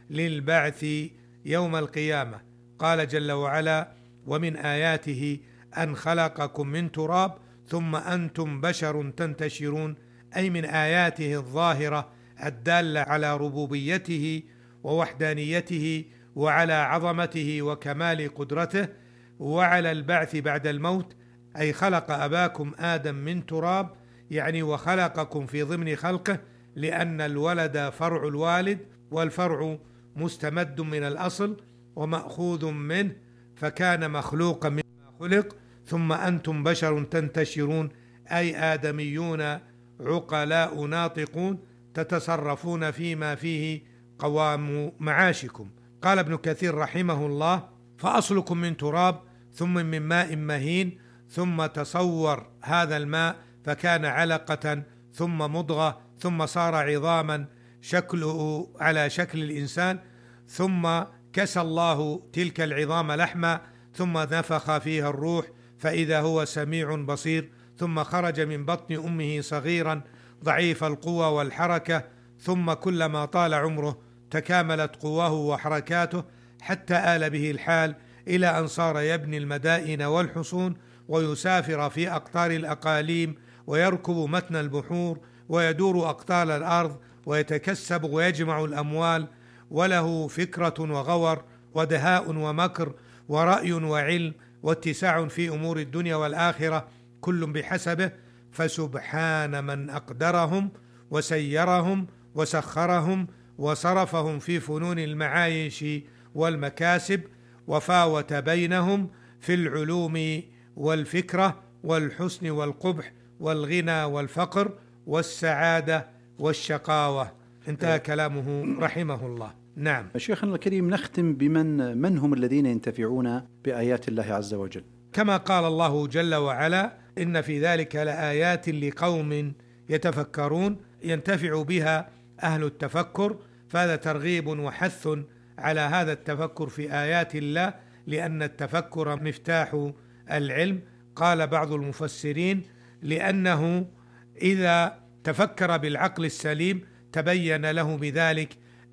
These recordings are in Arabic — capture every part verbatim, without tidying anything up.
للبعث يوم القيامة. قال جل وعلا: ومن آياته أن خلقكم من تراب ثم أنتم بشر تنتشرون، أي من آياته الظاهرة الدالة على ربوبيته ووحدانيته وعلى عظمته وكمال قدرته وعلى البعث بعد الموت، أي خلق أباكم آدم من تراب، يعني وخلقكم في ضمن خلقه، لأن الولد فرع الوالد، والفرع مستمد من الأصل ومأخوذ منه، فكان مخلوقا مما خلق. ثم أنتم بشر تنتشرون، أي آدميون عقلاء ناطقون تتصرفون فيما فيه قوام معاشكم. قال ابن كثير رحمه الله: فأصلكم من تراب ثم من ماء مهين، ثم تصور هذا الماء فكان علقة ثم مضغة ثم صار عظاما شكله على شكل الإنسان، ثم كسى الله تلك العظام لحما ثم نفخ فيها الروح فإذا هو سميع بصير، ثم خرج من بطن أمه صغيرا ضعيف القوى والحركة، ثم كلما طال عمره تكاملت قواه وحركاته حتى آل به الحال إلى أن صار يبني المدائن والحصون ويسافر في أقطار الأقاليم ويركب متن البحور ويدور أقطار الأرض ويتكسب ويجمع الأموال، وله فكرة وغور ودهاء ومكر ورأي وعلم واتساع في أمور الدنيا والآخرة، كل بحسبه. فسبحان من أقدرهم وسيرهم وسخرهم وصرفهم في فنون المعايش والمكاسب، وفاوت بينهم في العلوم والفكرة والحسن والقبح والغنى والفقر والسعادة والشقاوة. انتهى كلامه رحمه الله. نعم. شيخنا الكريم، نختم بمن من هم الذين ينتفعون بآيات الله عز وجل؟ كما قال الله جل وعلا: إن في ذلك لآيات لقوم يتفكرون، ينتفع بها أهل التفكر، فهذا ترغيب وحث على هذا التفكر في آيات الله، لأن التفكر مفتاح العلم. قال بعض المفسرين: لأنه إذا تفكر بالعقل السليم تبين له بذلك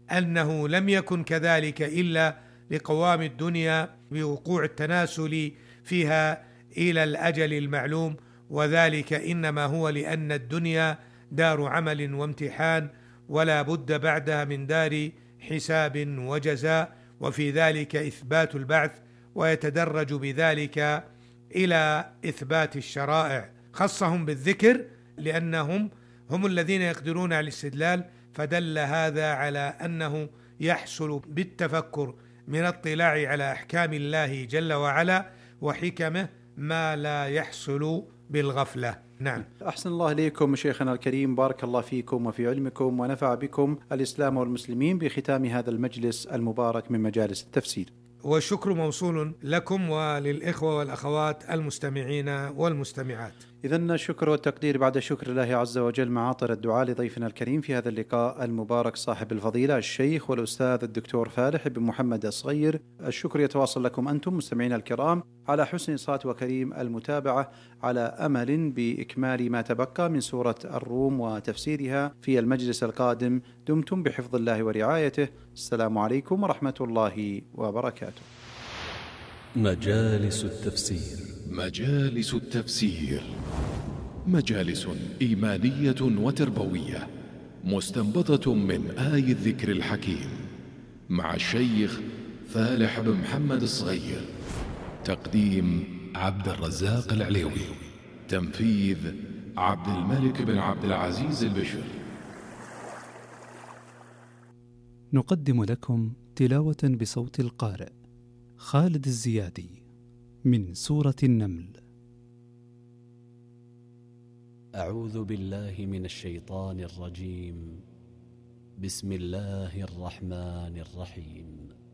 أنه لم يكن كذلك إلا لقوام الدنيا بوقوع التناسل فيها إلى الأجل المعلوم، وذلك إنما هو لأن الدنيا دار عمل وامتحان، ولا بد بعدها من دار حساب وجزاء، وفي ذلك إثبات البعث، ويتدرج بذلك إلى إثبات الشرائع. خصهم بالذكر لأنهم هم الذين يقدرون على الاستدلال، فدل هذا على أنه يحصل بالتفكر من الاطلاع على أحكام الله جل وعلا وحكمه ما لا يحصل بالغفلة. نعم. أحسن الله إليكم شيخنا الكريم، بارك الله فيكم وفي علمكم ونفع بكم الإسلام والمسلمين بختام هذا المجلس المبارك من مجالس التفسير. والشكر موصول لكم وللإخوة والأخوات المستمعين والمستمعات. إذن الشكر والتقدير بعد شكر الله عز وجل معاطر الدعاء لضيفنا الكريم في هذا اللقاء المبارك صاحب الفضيلة الشيخ والأستاذ الدكتور فالح بن محمد الصغير. الشكر يتواصل لكم أنتم مستمعين الكرام على حسن صوت وكريم المتابعة، على أمل بإكمال ما تبقى من سورة الروم وتفسيرها في المجلس القادم. دمتم بحفظ الله ورعايته. السلام عليكم ورحمة الله وبركاته. مجالس التفسير. مجالس التفسير مجالس إيمانية وتربوية مستنبطة من آي الذكر الحكيم، مع الشيخ فالح بن محمد الصغير. تقديم عبد الرزاق العليوي. تنفيذ عبد الملك بن عبد العزيز البشر. نقدم لكم تلاوة بصوت القارئ خالد الزيادي من سورة النمل. أعوذ بالله من الشيطان الرجيم. بسم الله الرحمن الرحيم.